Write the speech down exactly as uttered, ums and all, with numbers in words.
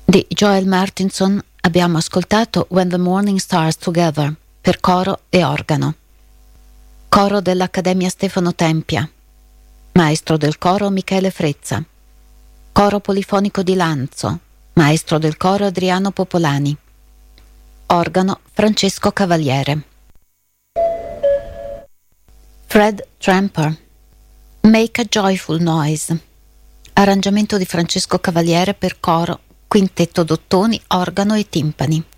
Di Joel Martinson abbiamo ascoltato When the Morning Stars Together per coro e organo. Coro dell'Accademia Stefano Tempia. Maestro del coro Michele Frezza. Coro polifonico di Lanzo. Maestro del coro Adriano Popolani. Organo Francesco Cavaliere. Fred Tramper. Make a Joyful Noise. Arrangiamento di Francesco Cavaliere per coro, quintetto d'ottoni, organo e timpani.